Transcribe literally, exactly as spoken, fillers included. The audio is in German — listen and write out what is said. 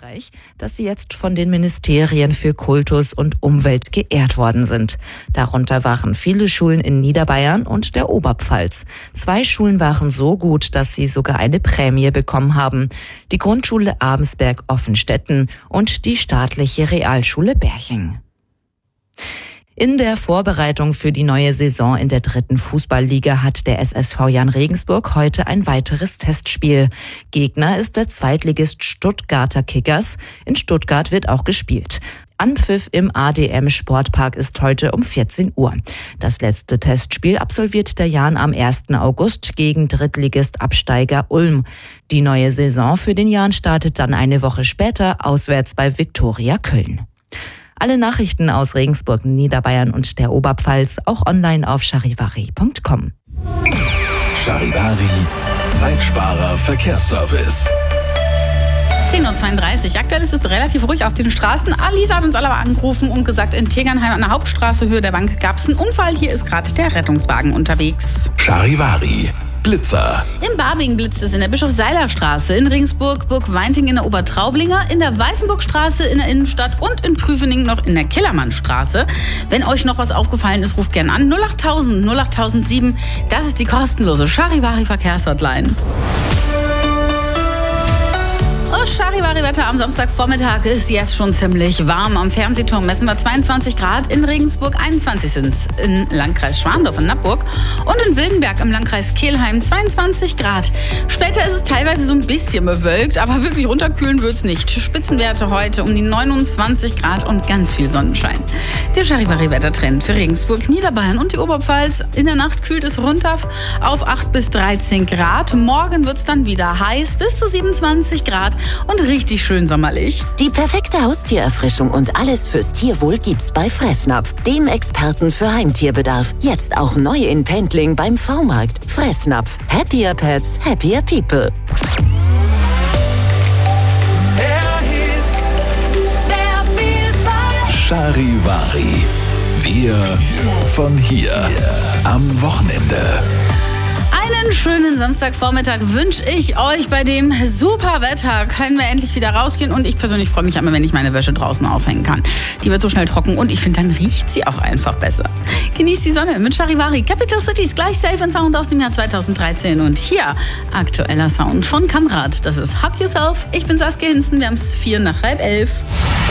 erfolgreich, dass sie jetzt von den Ministerien für Kultus und Umwelt geehrt worden sind. Darunter waren viele Schulen in Niederbayern und der Oberpfalz. Zwei Schulen waren so gut, dass sie sogar eine Prämie bekommen haben. Die Grundschule Abensberg-Offenstetten und die staatliche Realschule Berching. In der Vorbereitung für die neue Saison in der dritten Fußballliga hat der S S V Jahn Regensburg heute ein weiteres Testspiel. Gegner ist der Zweitligist Stuttgarter Kickers. In Stuttgart wird auch gespielt. Anpfiff im A D M Sportpark ist heute um vierzehn Uhr. Das letzte Testspiel absolviert der Jahn am ersten August gegen Drittligist Absteiger Ulm. Die neue Saison für den Jahn startet dann eine Woche später auswärts bei Viktoria Köln. Alle Nachrichten aus Regensburg, Niederbayern und der Oberpfalz auch online auf charivari punkt com. Charivari, Zeitsparer Verkehrsservice. zehn Uhr zweiunddreißig. Aktuell ist es relativ ruhig auf den Straßen. Alisa hat uns alle angerufen und gesagt, in Tegernheim an der Hauptstraße Höhe der Bank gab es einen Unfall. Hier ist gerade der Rettungswagen unterwegs. Charivari, Blitzer. In Barbing blitzt es in der Bischof-Seiler-Straße, in Regensburg, Burg-Weinting in der Obertraublinger, in der Weißenburgstraße in der Innenstadt und in Prüfening noch in der Killermannstraße. Wenn euch noch was aufgefallen ist, ruft gerne an. null acht null null acht null sieben. Das ist die kostenlose Charivari-Verkehrshotline. Charivari-Wetter am Samstagvormittag ist jetzt schon ziemlich warm. Am Fernsehturm messen wir zweiundzwanzig Grad, in Regensburg einundzwanzig sind es, im Landkreis Schwandorf in Nappburg und in Wildenberg im Landkreis Kelheim zweiundzwanzig Grad. Später ist es teilweise so ein bisschen bewölkt, aber wirklich runterkühlen wird es nicht. Spitzenwerte heute um die neunundzwanzig Grad und ganz viel Sonnenschein. Der Charivari-Wettertrend für Regensburg, Niederbayern und die Oberpfalz. In der Nacht kühlt es runter auf acht bis dreizehn Grad. Morgen wird es dann wieder heiß bis zu siebenundzwanzig Grad. Und richtig schön sommerlich. Die perfekte Haustiererfrischung und alles fürs Tierwohl gibt's bei Fressnapf, dem Experten für Heimtierbedarf. Jetzt auch neu in Pendling beim V-Markt. Fressnapf. Happier Pets, happier People. Charivari. Wir von hier. Am Wochenende. Einen schönen Samstagvormittag wünsche ich euch. Bei dem super Wetter können wir endlich wieder rausgehen und ich persönlich freue mich immer, wenn ich meine Wäsche draußen aufhängen kann. Die wird so schnell trocken und ich finde, dann riecht sie auch einfach besser. Genießt die Sonne mit Charivari. Capital Cities, gleich Safe and Sound aus dem Jahr zweitausenddreizehn und hier aktueller Sound von Kamrad. Das ist Hug Yourself. Ich bin Saskia Hinzen, wir haben es vier nach halb elf.